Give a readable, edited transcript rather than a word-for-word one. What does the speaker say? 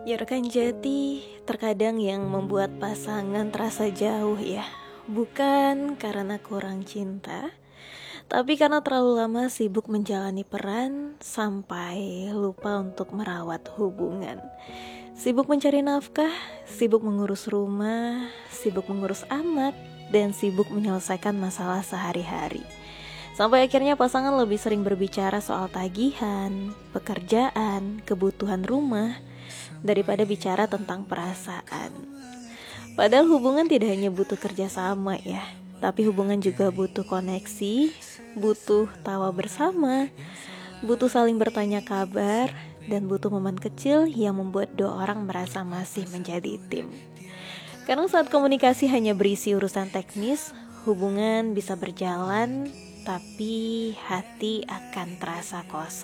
Ya rekan jati, terkadang yang membuat pasangan terasa jauh ya, bukan karena kurang cinta, tapi karena terlalu lama sibuk menjalani peran sampai lupa untuk merawat hubungan. Sibuk mencari nafkah, sibuk mengurus rumah, sibuk mengurus anak, dan sibuk menyelesaikan masalah sehari-hari. Sampai akhirnya pasangan lebih sering berbicara soal tagihan, pekerjaan, kebutuhan rumah, daripada bicara tentang perasaan. Padahal hubungan tidak hanya butuh kerjasama ya, tapi hubungan juga butuh koneksi, butuh tawa bersama, butuh saling bertanya kabar, dan butuh momen kecil yang membuat dua orang merasa masih menjadi tim. Karena saat komunikasi hanya berisi urusan teknis, hubungan bisa berjalan, tapi hati akan terasa kosong.